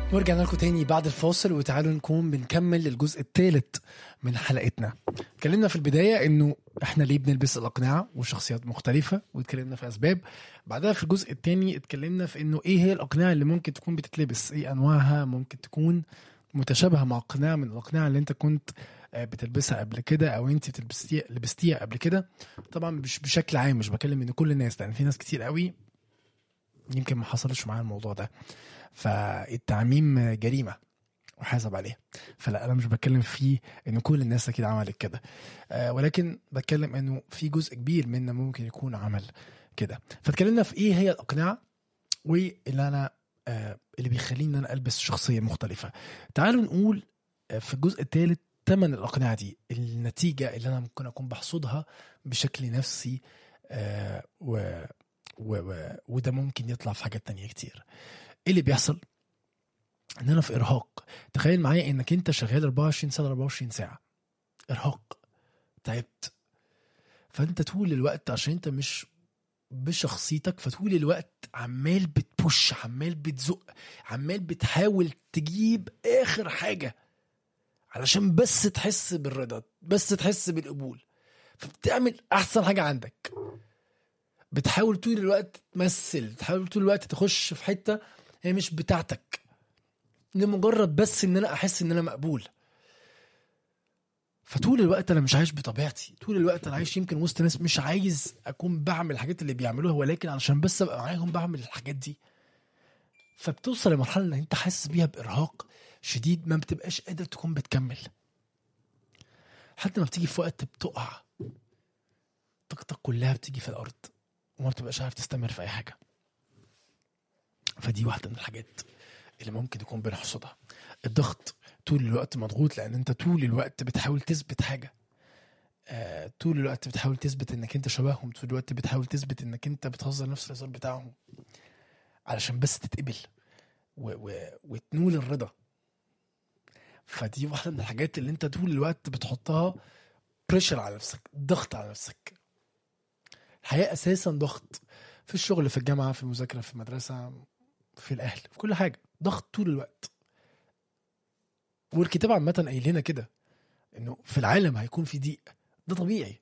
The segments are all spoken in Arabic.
ورجعنا لكم تاني بعد الفاصل، وتعالوا نكون بنكمل الجزء الثالث من حلقتنا. اتكلمنا في البداية انه احنا ليه بنلبس الأقنعة وشخصيات مختلفة، واتكلمنا في أسباب. بعدها في الجزء الثاني اتكلمنا في انه ايه هي الأقنعة اللي ممكن تكون بتتلبس، ايه انواعها، ممكن تكون متشابهة مع أقنعة من الأقنعة اللي انت كنت بتلبسها قبل كده او انت لبستيها قبل كده. طبعا مش بشكل عام، مش بكلم ان كل الناس، لان في ناس كتير قوي يمكن ما حصلش معاها الموضوع ده، فالتعميم جريمة وحاسب عليها. فلا، انا مش بتكلم فيه ان كل الناس اكيد عملت كده، ولكن بتكلم انه في جزء كبير منا ممكن يكون عمل كده. فاتكلمنا في ايه هي الاقنعة، واللي انا اللي بيخليني انا البس شخصية مختلفة. تعالوا نقول في الجزء الثالث تمن الاقنعة دي، النتيجة اللي انا ممكن اكون بحصدها بشكل نفسي، وده ممكن يطلع في حاجات تانية كتير. ايه اللي بيحصل؟ ان انا في ارهاق. تخيل معايا انك انت شغال 24 ساعه 24 ساعه، ارهاق، تعبت. فانت طول الوقت عشان انت مش بشخصيتك، فطول الوقت عمال بتبوش، عمال بتزق، عمال بتحاول تجيب اخر حاجه علشان بس تحس بالرضا، بس تحس بالقبول. فبتعمل احسن حاجه عندك، بتحاول طول الوقت تمثل، تحاول طول الوقت تخش في حته هي مش بتاعتك، لمجرد بس ان انا احس ان انا مقبول. فطول الوقت انا مش عايش بطبيعتي، طول الوقت انا عايش يمكن وسط ناس مش عايز اكون بعمل الحاجات اللي بيعملوها، ولكن علشان بس ابقى معاهم بعمل الحاجات دي. فبتوصل لمرحله ان انت حاسس بيها بارهاق شديد، ما بتبقاش قادر تكون بتكمل، حتى ما بتيجي في وقت بتقع، طاقتك كلها بتيجي في الارض وما بتبقاش عارف تستمر في اي حاجه. فدي واحده من الحاجات اللي ممكن يكون بنحصدها. الضغط، طول الوقت مضغوط لان انت طول الوقت بتحاول تثبت حاجه، طول الوقت بتحاول تثبت انك انت شبههم، طول الوقت بتحاول تثبت انك انت بتهزر نفس الهزار بتاعهم علشان بس تتقبل وتنول الرضا. فدي واحده من الحاجات اللي انت طول الوقت بتحطها بريشر على نفسك، ضغط على نفسك. الحياه اساسا ضغط، في الشغل، في الجامعه، في المذاكره، في المدرسه، في الاهل، في كل حاجه ضغط طول الوقت. والكتاب عامه قايل لنا كده، انه في العالم هيكون في ضيق، ده طبيعي.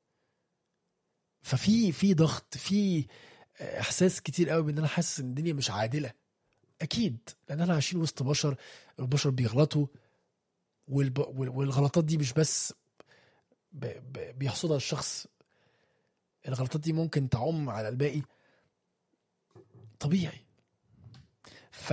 ففي ضغط، في احساس كتير قوي بان انا حاسس ان الدنيا مش عادله، اكيد، لان احنا عايشين وسط بشر، البشر بيغلطوا، والغلطات دي مش بس بيحصدها الشخص، الغلطات دي ممكن تعم على الباقي، طبيعي. ف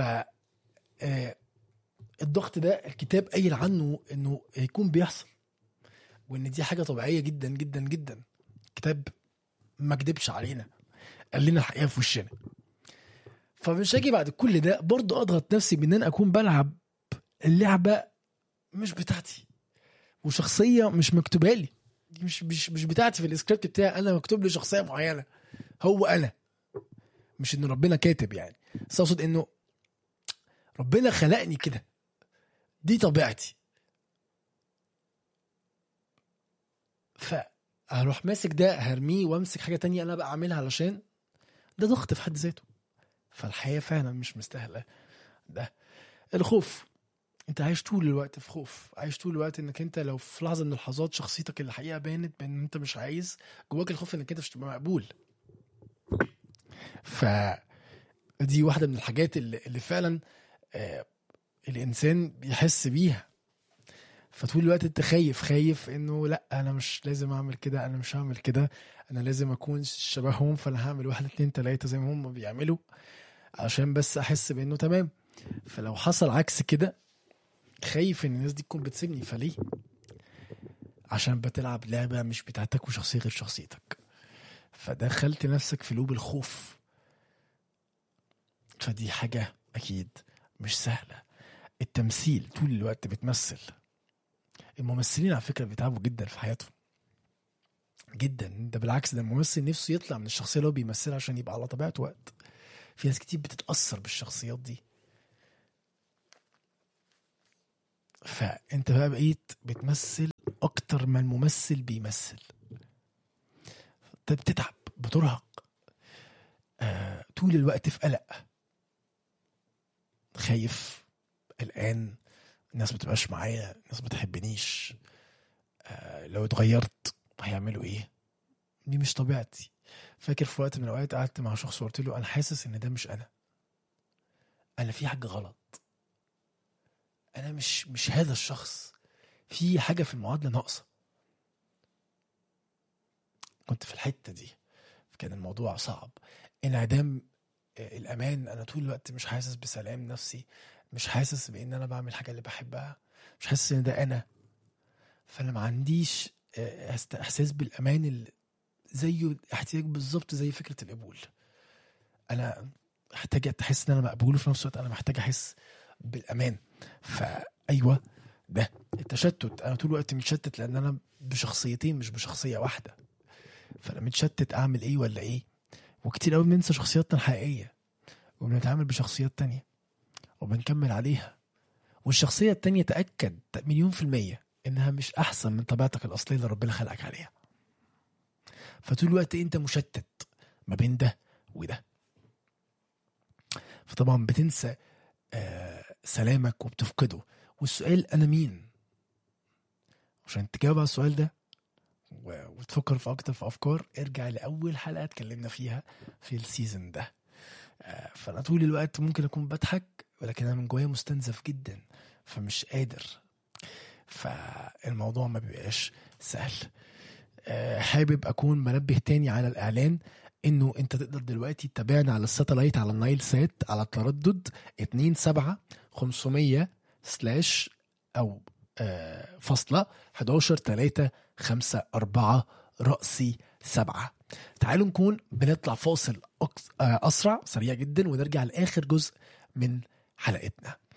الضغط ده الكتاب قايل عنه انه هيكون بيحصل، وان دي حاجه طبيعيه جدا جدا جدا. الكتاب ما كدبش علينا، قال لنا الحقيقه في وشنا. فمش هاجي بعد كل ده برضه اضغط نفسي بان انا اكون بلعب اللعبه مش بتاعتي، وشخصيه مش مكتوبه لي، دي مش بتاعتي. في السكريبت بتاعي انا مكتوب لي شخصيه معينه، هو انا، مش ان ربنا كاتب يعني، بس اقصد انه ربنا خلقني كده، دي طبيعتي. فهروح ماسك ده هرميه وامسك حاجه تانية انا بقى اعملها، علشان ده ضغط في حد ذاته. فالحياه فعلا مش مستاهله ده. الخوف، انت عايش طول الوقت في خوف، عايش طول الوقت انك انت لو في لحظه من اللحظات شخصيتك الحقيقه بانت بان انت مش عايز، جواك الخوف انك انت مش تبقى مقبول. فدي واحده من الحاجات اللي فعلا الانسان بيحس بيها. فطول الوقت انت خايف انه لا، انا مش لازم اعمل كده، انا مش هعمل كده، انا لازم اكون شبههم، فانا هعمل 1 2 3 زي ما هم بيعملوا عشان بس احس بانه تمام. فلو حصل عكس كده، خايف ان الناس دي تكون بتسيبني. فليه؟ عشان بتلعب لعبة مش بتاعتك وشخصية غير شخصيتك، فدخلت نفسك في لوب الخوف. فدي حاجة أكيد مش سهلة. التمثيل، طول الوقت بتمثل. الممثلين على فكرة بيتعبوا جدا في حياتهم جدا، ده بالعكس، ده الممثل نفسه يطلع من الشخصية اللي هو بيمثلها عشان يبقى على طبيعته. وقت في ناس كتير بتتأثر بالشخصيات دي، فأنت بقى بقيت بتمثل أكتر ما الممثل بيمثل. انت بتتعب، بترهق، طول الوقت في قلق، خايف الآن الناس بتبقاش معايا، الناس بتحبنيش، لو اتغيرت هيعملوا ايه؟ دي مش طبيعتي. فاكر في وقت من الأوقات قعدت مع شخص وقلت له أنا حاسس إن ده مش أنا في حاجة غلط، أنا مش هذا الشخص، في حاجة في المعادلة ناقصة. كنت في الحتة دي، كان الموضوع صعب. انعدام الأمان، أنا طول الوقت مش حاسس بسلام نفسي، مش حاسس بإن أنا بعمل حاجة اللي بحبها، مش حاسس إن ده أنا. فأنا ما عنديش إحساس بالأمان اللي زيه احتياج بالظبط زي فكرة القبول. أنا محتاج أحس إن أنا مقبول، وفي نفس الوقت أنا محتاج أحس بالأمان. فأيوة ده التشتت، أنا طول الوقت متشتت لأن أنا بشخصيتين مش بشخصية واحدة. فأنا متشتت أعمل إيه ولا إيه. وكتير قوي بننسى شخصياتنا الحقيقية وبنتعامل بشخصيات تانية وبنكمل عليها، والشخصية التانية تأكد 1,000,000% إنها مش أحسن من طبيعتك الأصلية اللي ربنا خلقك عليها. فطول الوقت أنت مشتت ما بين ده وده، فطبعا بتنسى سلامك وبتفقده. والسؤال أنا مين؟ عشان تجاوب على السؤال ده وتفكر في أكتر في أفكار، ارجع لأول حلقة اتكلمنا فيها في السيزن ده. فأنا طول الوقت ممكن أكون بضحك ولكن أنا من جوايا مستنزف جدا، فمش قادر. فالموضوع ما بيبقاش سهل. حابب أكون منبه تاني على الإعلان إنه أنت تقدر دلوقتي تتابعنا على الساتلايت على النايل سات على التردد 27500 سلاش أو فاصلة 11,354 رأسي 7. تعالوا نكون بنطلع فاصل أسرع سريع جدا ونرجع لآخر جزء من حلقتنا.